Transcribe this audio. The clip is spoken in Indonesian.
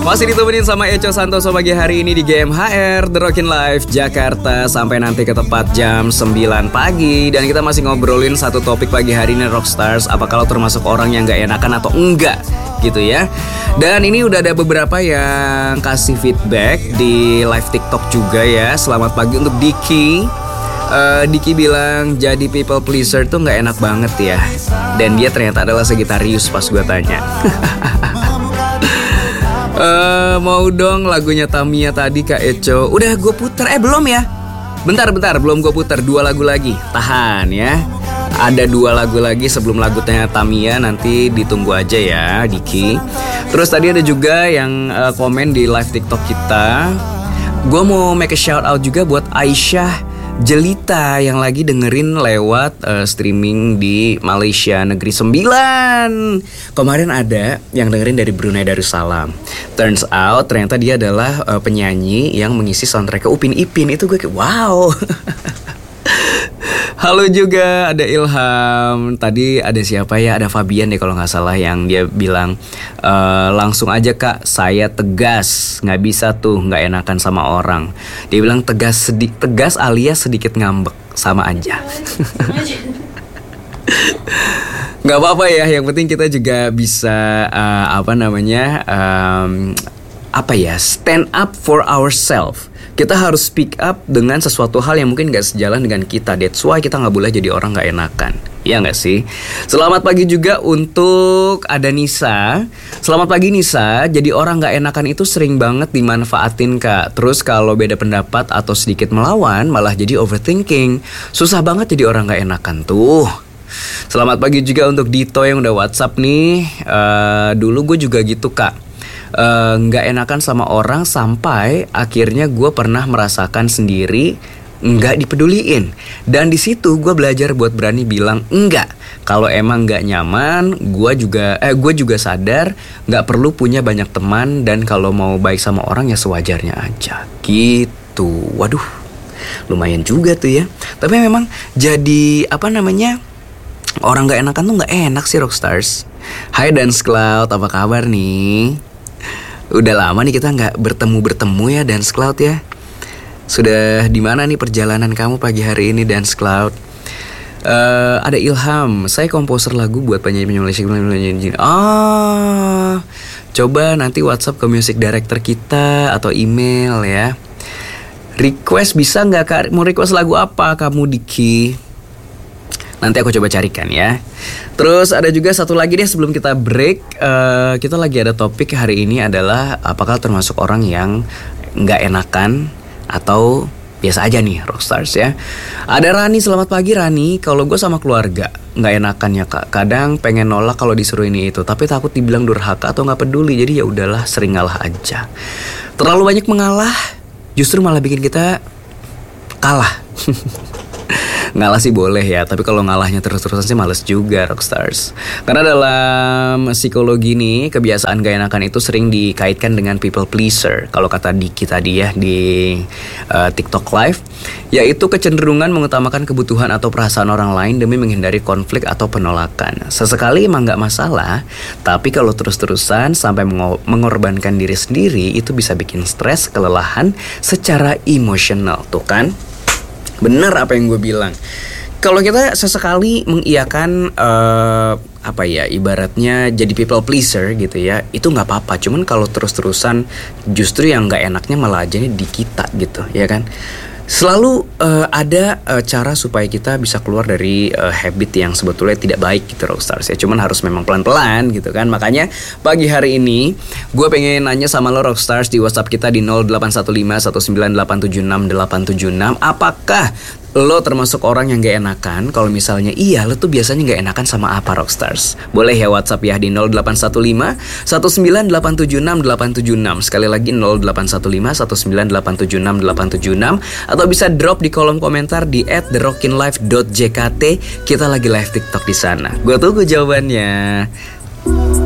Masih ditemenin sama Eco Santoso pagi hari ini di GMHR The Rockin' Life Jakarta. Sampai nanti ke tepat jam 9 pagi. Dan kita masih ngobrolin satu topik pagi hari ini, Rockstars. Apa kalau termasuk orang yang gak enakan atau enggak gitu ya. Dan ini udah ada beberapa yang kasih feedback di live TikTok juga ya. Selamat pagi untuk Diki. Diki bilang jadi people pleaser tuh gak enak banget ya. Dan dia ternyata adalah Sagittarius pas gue tanya. Mau dong lagunya Tamiya tadi Kak Eco. Udah gue puter, belum ya. Bentar, belum gue puter. 2 lagu lagi, tahan ya. Ada 2 lagu lagi sebelum lagunya Tamiya. Nanti ditunggu aja ya Diki. Terus tadi ada juga yang komen di live TikTok kita. Gue mau make a shout out juga buat Aisyah Jelita yang lagi dengerin lewat streaming di Malaysia Negeri 9. Kemarin ada yang dengerin dari Brunei Darussalam. Turns out ternyata dia adalah penyanyi yang mengisi soundtrack Upin Ipin. Itu gue kayak wow. Halo juga ada Ilham. Tadi ada siapa ya? Ada Fabian deh kalau gak salah yang dia bilang langsung aja Kak, saya tegas. Gak bisa tuh gak enakan sama orang. Dia bilang tegas alias sedikit ngambek. Sama aja. Gak apa-apa ya. Yang penting kita juga bisa stand up for ourselves. Kita harus speak up dengan sesuatu hal yang mungkin gak sejalan dengan kita. That's why kita gak boleh jadi orang gak enakan. Iya gak sih? Selamat pagi juga untuk ada Nisa. Selamat pagi Nisa. Jadi orang gak enakan itu sering banget dimanfaatin Kak. Terus kalau beda pendapat atau sedikit melawan malah jadi overthinking. Susah banget jadi orang gak enakan tuh. Selamat pagi juga untuk Dito yang udah WhatsApp nih. Dulu gue juga gitu Kak. Nggak enakan sama orang sampai akhirnya gue pernah merasakan sendiri nggak dipeduliin. Dan di situ gue belajar buat berani bilang enggak. Kalau emang nggak nyaman, gue juga sadar nggak perlu punya banyak teman. Dan kalau mau baik sama orang ya sewajarnya aja gitu. Waduh, lumayan juga tuh ya. Tapi memang jadi orang nggak enakan tuh nggak enak sih Rockstars. Hai Dance Cloud, apa kabar nih? Udah lama nih kita nggak bertemu ya Dance Cloud ya. Sudah di mana nih perjalanan kamu pagi hari ini Dance Cloud? Ada Ilham, saya komposer lagu buat penyanyi Malaysia. Coba nanti WhatsApp ke music director kita atau email ya. Request bisa nggak Kak? Mau request lagu apa kamu Diki? Nanti aku coba carikan ya. Terus ada juga satu lagi deh sebelum kita break. Kita lagi ada topik hari ini adalah apakah termasuk orang yang gak enakan atau biasa aja nih Rockstars ya. Ada Rani, selamat pagi Rani. Kalau gue sama keluarga gak enakan ya Kak. Kadang pengen nolak kalau disuruh ini itu, tapi takut dibilang durhaka atau gak peduli. Jadi ya udahlah, sering ngalah aja. Terlalu banyak mengalah justru malah bikin kita kalah. Ngalah sih boleh ya, tapi kalau ngalahnya terus-terusan sih males juga Rockstars. Karena dalam psikologi nih, kebiasaan gak enakan itu sering dikaitkan dengan people pleaser. Kalau kata Diki tadi ya di TikTok Live, yaitu kecenderungan mengutamakan kebutuhan atau perasaan orang lain demi menghindari konflik atau penolakan. Sesekali emang gak masalah, tapi kalau terus-terusan sampai mengorbankan diri sendiri, itu bisa bikin stres, kelelahan secara emosional. Tuh kan? Bener apa yang gue bilang. Kalau kita sesekali mengiyakan ibaratnya jadi people pleaser gitu ya, itu nggak apa-apa. Cuman kalau terus-terusan justru yang nggak enaknya malah aja nih di kita gitu, ya kan? Selalu ada cara supaya kita bisa keluar dari habit yang sebetulnya tidak baik gitu Rockstars ya. Cuman harus memang pelan-pelan gitu kan. Makanya pagi hari ini gue pengen nanya sama lo Rockstars di WhatsApp kita di 081519876876. Apakah lo termasuk orang yang gak enakan? Kalau misalnya iya, lo tuh biasanya gak enakan sama apa Rockstars? Boleh ya WhatsApp ya di 081519876876. Sekali lagi 081519876876. Atau bisa drop di kolom komentar di @therockinlife.jkt. Kita lagi live TikTok di sana. Gue tunggu jawabannya.